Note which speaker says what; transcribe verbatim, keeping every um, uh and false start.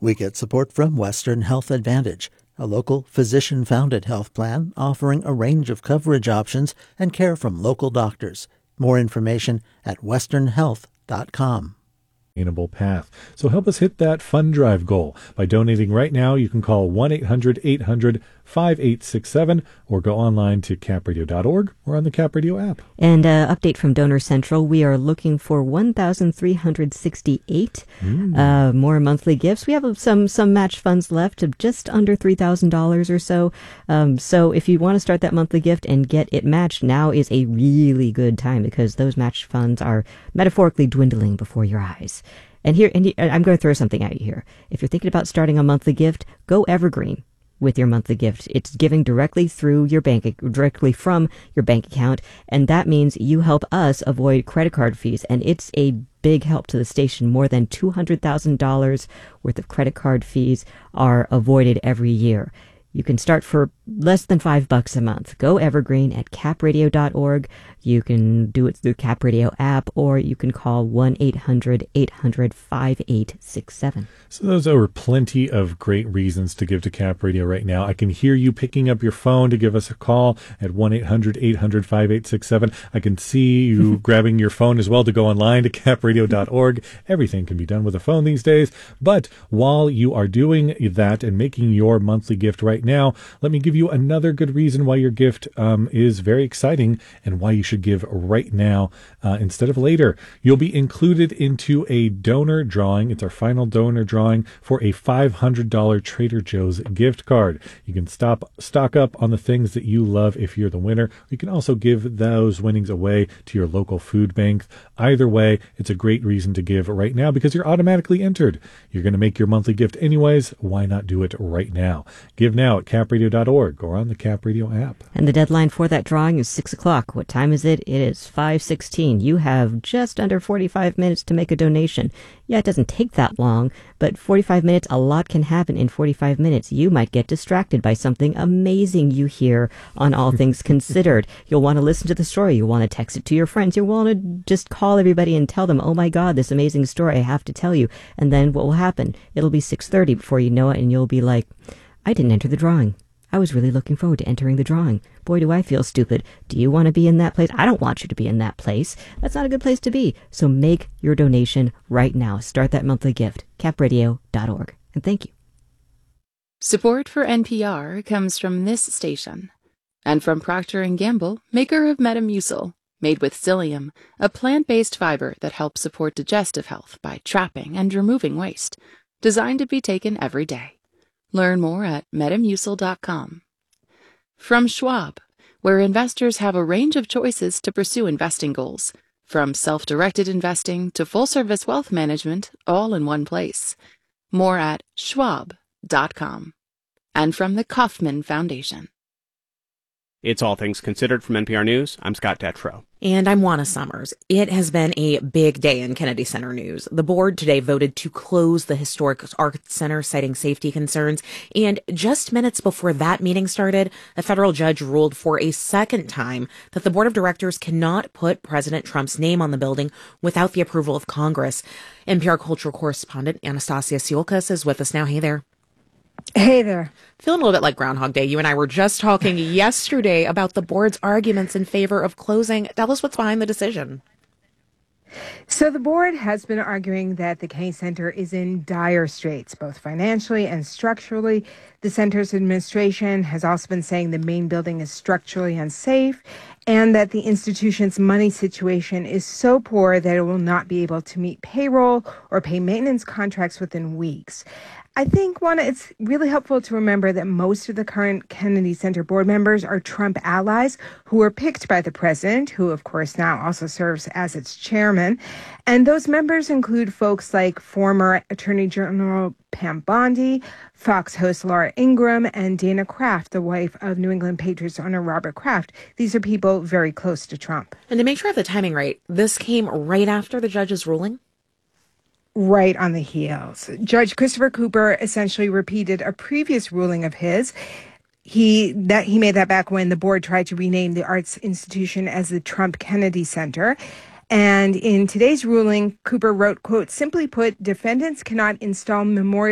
Speaker 1: We get support from Western Health Advantage, a local physician-founded health plan offering a range of coverage options and care from local doctors. More information at western health dot com.
Speaker 2: Sustainable path. So help us hit that fund drive goal. By donating right now, you can call one eight hundred eight hundred five eight six seven or go online to cap radio dot org or on the Cap Radio app.
Speaker 3: And uh, update from Donor Central, we are looking for one thousand three hundred sixty-eight mm. uh, more monthly gifts. We have some some match funds left of just under three thousand dollars or so. Um, so if you want to start that monthly gift and get it matched, now is a really good time because those match funds are metaphorically dwindling before your eyes. And here, and I'm going to throw something at you here. If you're thinking about starting a monthly gift, go evergreen with your monthly gift. It's giving directly through your bank, directly from your bank account, and that means you help us avoid credit card fees, and it's a big help to the station. More than two hundred thousand dollars worth of credit card fees are avoided every year. You can start for less than five bucks a month. Go evergreen at cap radio dot org. You can do it through Cap Radio app, or you can call one eight hundred eight hundred five eight six seven.
Speaker 2: So those are plenty of great reasons to give to Cap Radio right now. I can hear you picking up your phone to give us a call at one eight hundred eight hundred five eight six seven. I can see you grabbing your phone as well to go online to cap radio dot org. Everything can be done with a phone these days. But while you are doing that and making your monthly gift right now, let me give you another good reason why your gift um, is very exciting and why you should give right now uh, instead of later. You'll be included into a donor drawing. It's our final donor drawing for a five hundred dollars Trader Joe's gift card. You can stop stock up on the things that you love if you're the winner. You can also give those winnings away to your local food bank. Either way, it's a great reason to give right now because you're automatically entered. You're going to make your monthly gift anyways. Why not do it right now? Give now at cap radio dot org or on the Cap Radio app.
Speaker 3: And the deadline for that drawing is six o'clock. What time is it? It is five sixteen. You have just under forty-five minutes to make a donation. Yeah, it doesn't take that long, but forty-five minutes, a lot can happen in forty-five minutes. You might get distracted by something amazing you hear on All Things Considered. You'll want to listen to the story. You'll want to text it to your friends. You'll want to just call everybody and tell them, oh my God, this amazing story I have to tell you. And then what will happen? It'll be six thirty before you know it, and you'll be like, I didn't enter the drawing. I was really looking forward to entering the drawing. Boy, do I feel stupid. Do you want to be in that place? I don't want you to be in that place. That's not a good place to be. So make your donation right now. Start that monthly gift. cap radio dot org. And thank you.
Speaker 4: Support for N P R comes from this station and from Procter and Gamble, maker of Metamucil, made with psyllium, a plant-based fiber that helps support digestive health by trapping and removing waste, designed to be taken every day. Learn more at metamucil dot com. From Schwab, where investors have a range of choices to pursue investing goals, from self-directed investing to full-service wealth management, all in one place. More at schwab dot com. And from the Kauffman Foundation.
Speaker 5: It's All Things Considered from N P R News. I'm Scott Detrow.
Speaker 6: And I'm Juana Summers. It has been a big day in Kennedy Center news. The board today voted to close the historic Arts Center, citing safety concerns. And just minutes before that meeting started, a federal judge ruled for a second time that the board of directors cannot put President Trump's name on the building without the approval of Congress. N P R cultural correspondent Anastasia Siolkas is with us now. Hey there.
Speaker 7: Hey there.
Speaker 6: Feeling a little bit like Groundhog Day. You and I were just talking yesterday about the board's arguments in favor of closing. Tell us what's behind the decision.
Speaker 7: So the board has been arguing that the Kennedy Center is in dire straits, both financially and structurally. The center's administration has also been saying the main building is structurally unsafe and that the institution's money situation is so poor that it will not be able to meet payroll or pay maintenance contracts within weeks. I think, Juana, it's really helpful to remember that most of the current Kennedy Center board members are Trump allies who were picked by the president, who, of course, now also serves as its chairman. And those members include folks like former Attorney General Pam Bondi, Fox host Laura Ingraham, and Dana Kraft, the wife of New England Patriots owner Robert Kraft. These are people very close to Trump.
Speaker 6: And to make sure I have the timing right, this came right after the judge's ruling?
Speaker 7: Right on the heels. Judge Christopher Cooper essentially repeated a previous ruling of his. He that he made that back when the board tried to rename the arts institution as the Trump Kennedy Center. And in today's ruling, Cooper wrote, quote, simply put, defendants cannot install memorial